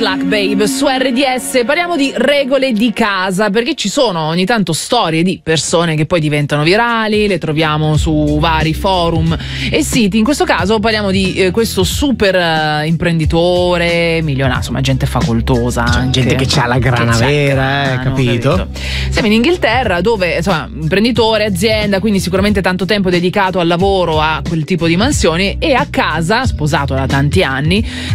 Luck Babe su RDS. Parliamo di regole di casa, perché ci sono ogni tanto storie di persone che poi diventano virali, le troviamo su vari forum e siti. In questo caso parliamo di questo super imprenditore, milionario, insomma gente facoltosa, gente che c'ha la grana vera, capito? Siamo in Inghilterra, dove insomma imprenditore, azienda, quindi sicuramente tanto tempo dedicato al lavoro, a quel tipo di mansioni, e a casa, sposato da tanti anni,